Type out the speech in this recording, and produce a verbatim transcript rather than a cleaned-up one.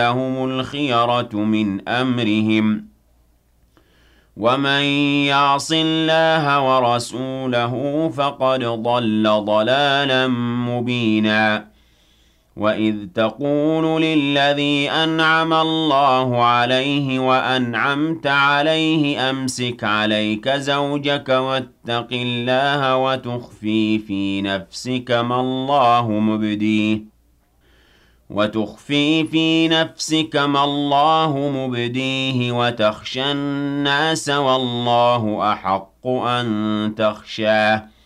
لهم الخيرة من أمرهم ومن يعص الله ورسوله فقد ضل ضلالا مبينا وإذ تقول للذي أنعم الله عليه وأنعمت عليه أمسك عليك زوجك واتق الله وتخفي في نفسك ما الله مبديه وتخفي في نفسك ما الله مبديه وتخشى الناس والله أحق أن تخشاه